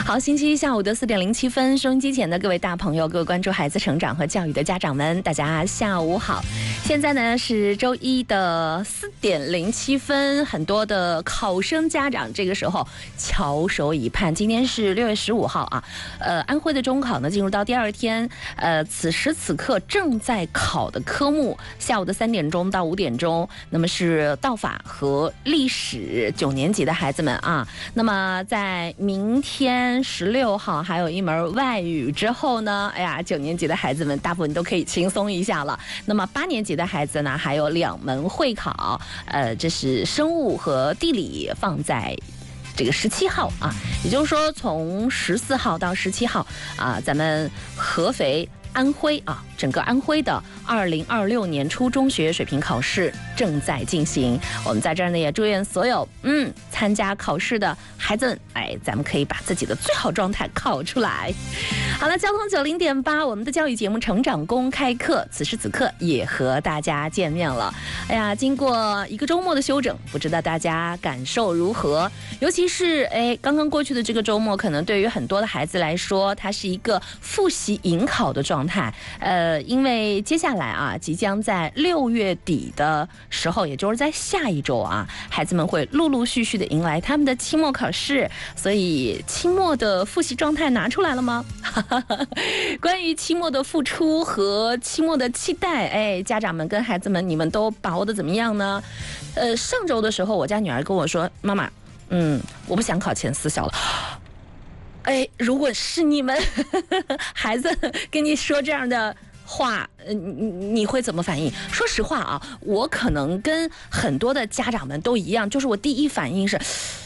好，星期一下午的4:07，收音机前的各位大朋友，各位关注孩子成长和教育的家长们，大家下午好。现在呢是周一的4:07，很多的考生家长这个时候翘首以盼。今天是6月15号啊，安徽的中考呢进入到第二天，此时此刻正在考的科目，下午的3点钟到5点钟，那么是道法和历史9年级的孩子们啊。那么在明天16号还有一门外语之后呢，哎呀，9年级的孩子们大部分都可以轻松一下了。那么8年级的孩子呢，还有2门会考，这是生物和地理，放在这个17号啊，也就是说从14号到17号啊，咱们合肥、安徽啊，整个安徽的2026年初中学水平考试正在进行。我们在这儿呢也祝愿所有参加考试的孩子们，哎，咱们可以把自己的最好状态考出来。好了，交通90.8，我们的教育节目《成长公开课》，此时此刻也和大家见面了。哎呀，经过一个周末的休整，不知道大家感受如何？尤其是刚刚过去的这个周末，可能对于很多的孩子来说，它是一个复习迎考的状态。因为接下来啊，即将在6月底的时候，也就是在下一周啊，孩子们会陆陆续续的迎来他们的期末考试，所以期末的复习状态拿出来了吗？关于期末的付出和期末的期待，家长们跟孩子们，你们都把握的怎么样呢？上周的时候，我家女儿跟我说，妈妈，我不想考前4校了。如果是你们孩子跟你说这样的话，你会怎么反应？说实话啊，我可能跟很多的家长们都一样，就是我第一反应是，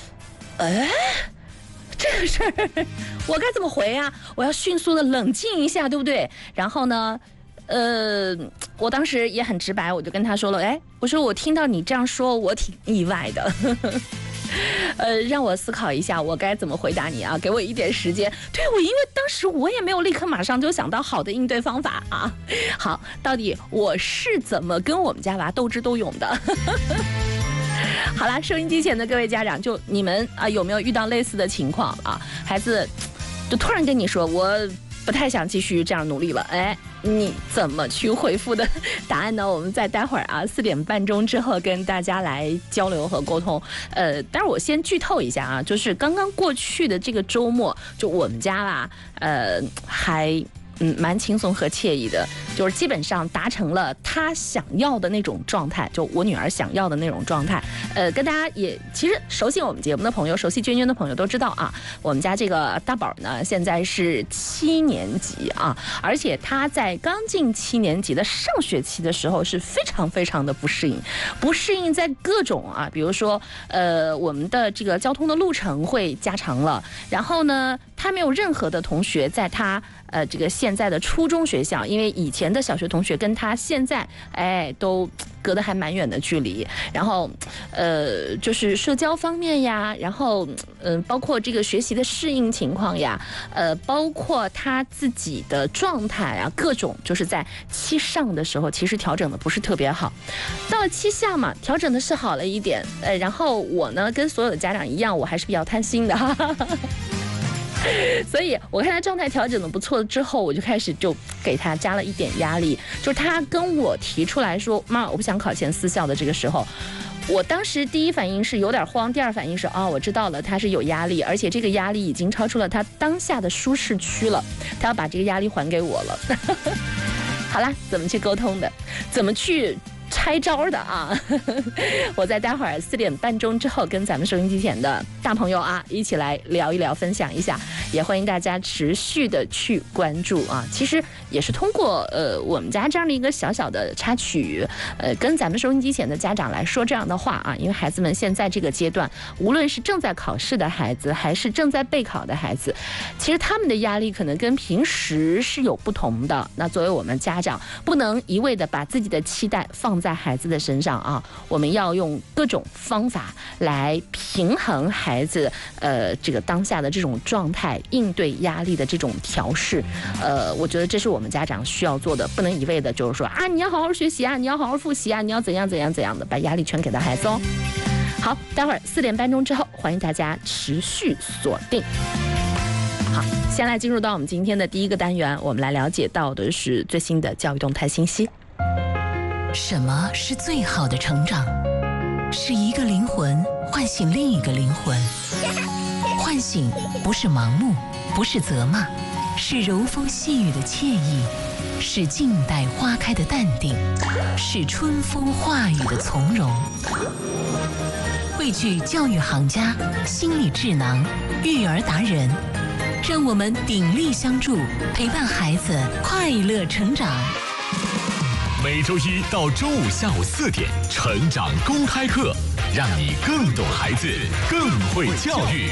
这个事儿我该怎么回啊？我要迅速的冷静一下，对不对？然后呢，我当时也很直白，我就跟他说了，我说我听到你这样说，我挺意外的。让我思考一下，我该怎么回答你啊？给我一点时间。对，因为当时我也没有立刻马上就想到好的应对方法啊。好，到底我是怎么跟我们家娃斗智斗勇的？好啦，收音机前的各位家长，就你们啊，有没有遇到类似的情况啊？孩子就突然跟你说，我不太想继续这样努力了，你怎么去回复的？答案呢？我们在待会儿啊4点半钟之后跟大家来交流和沟通。但是我先剧透一下啊，就是刚刚过去的这个周末，就我们家吧，还蛮轻松和惬意的，就是基本上达成了他想要的那种状态，就我女儿想要的那种状态。跟大家也其实熟悉我们节目的朋友，熟悉娟娟的朋友都知道啊，我们家这个大宝呢现在是7年级啊，而且他在刚进7年级的上学期的时候是非常非常的不适应在各种啊，比如说我们的这个交通的路程会加长了，然后呢他没有任何的同学在他这个现在的初中学校，因为以前的小学同学跟他现在都隔得还蛮远的距离，然后就是社交方面呀，然后包括这个学习的适应情况呀，包括他自己的状态啊，各种就是在7上的时候其实调整的不是特别好，到了7下嘛，调整的是好了一点，然后我呢跟所有的家长一样，我还是比较贪心的所以我看他状态调整的不错之后，我就开始就给他加了一点压力，就是他跟我提出来说，妈，我不想考前4校的这个时候，我当时第一反应是有点慌，第二反应是我知道了，他是有压力，而且这个压力已经超出了他当下的舒适区了，他要把这个压力还给我了好啦，怎么去沟通的，怎么去拆招的啊我在待会儿4点半钟之后跟咱们收音机前的大朋友啊一起来聊一聊，分享一下，也欢迎大家持续的去关注啊。其实也是通过我们家这样的一个小小的插曲，跟咱们收音机前的家长来说这样的话啊，因为孩子们现在这个阶段，无论是正在考试的孩子还是正在备考的孩子，其实他们的压力可能跟平时是有不同的。那作为我们家长，不能一味的把自己的期待放在孩子的身上啊，我们要用各种方法来平衡孩子这个当下的这种状态，应对压力的这种调试。我觉得这是我们家长需要做的，不能一味的就是说啊，你要好好学习啊，你要好好复习啊，你要怎样怎样怎样的，把压力全给到孩子哦。好，待会儿4点半钟之后，欢迎大家持续锁定。 好，先来进入到我们今天的第一个单元，我们来了解到的是最新的教育动态信息。 什么是最好的成长？是一个灵魂唤醒另一个灵魂。唤醒不是盲目，不是责骂，是柔风细雨的惬意，是静待花开的淡定，是春风化雨的从容。汇聚教育行家、心理智囊、育儿达人，让我们鼎力相助，陪伴孩子快乐成长。 每周一到周五下午4点，成长公开课，让你更懂孩子，更会教育。